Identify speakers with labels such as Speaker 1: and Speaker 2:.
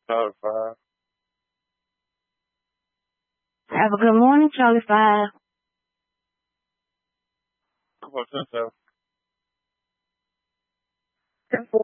Speaker 1: Charlie 5.
Speaker 2: Have a good morning, Charlie 5.
Speaker 1: Come on, 10-7.
Speaker 2: 10-4.